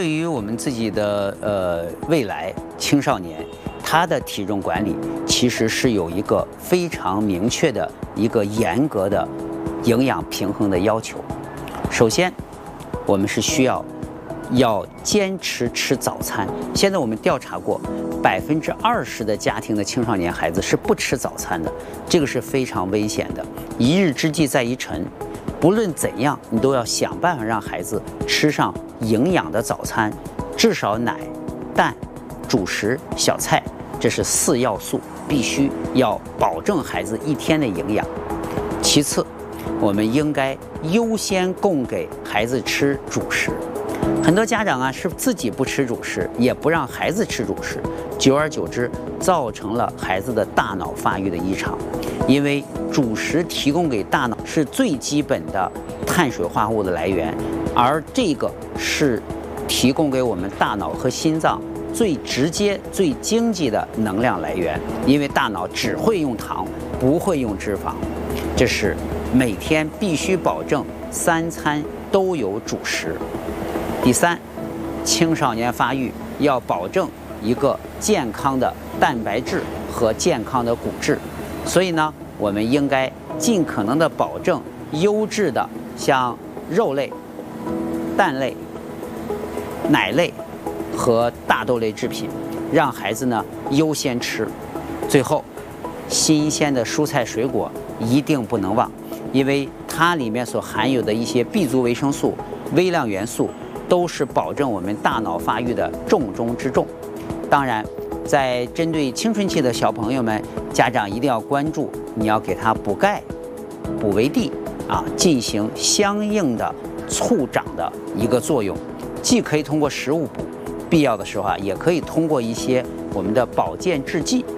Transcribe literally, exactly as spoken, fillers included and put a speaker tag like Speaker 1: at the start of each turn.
Speaker 1: 对于我们自己的呃未来青少年，他的体重管理其实是有一个非常明确的一个严格的营养平衡的要求。首先，我们是需要要坚持吃早餐。现在我们调查过，百分之二十的家庭的青少年孩子是不吃早餐的，这个是非常危险的。一日之计在于晨，不论怎样，你都要想办法让孩子吃上营养的早餐，至少奶、蛋、主食、小菜，这是四要素，必须要保证孩子一天的营养。其次，我们应该优先供给孩子吃主食。很多家长啊是自己不吃主食，也不让孩子吃主食，久而久之造成了孩子的大脑发育的异常。因为主食提供给大脑是最基本的碳水化合物的来源，而这个是提供给我们大脑和心脏最直接、最经济的能量来源。因为大脑只会用糖，不会用脂肪。这是每天必须保证三餐都有主食。第三，青少年发育要保证一个健康的蛋白质和健康的骨质，所以呢，我们应该尽可能的保证优质的像肉类、蛋类、奶类和大豆类制品，让孩子呢优先吃。最后，新鲜的蔬菜水果一定不能忘，因为它里面所含有的一些 B 族维生素、微量元素都是保证我们大脑发育的重中之重。当然，在针对青春期的小朋友们，家长一定要关注，你要给他补钙、补维 D 啊，进行相应的促长的一个作用。既可以通过食物补，必要的时候啊，也可以通过一些我们的保健制剂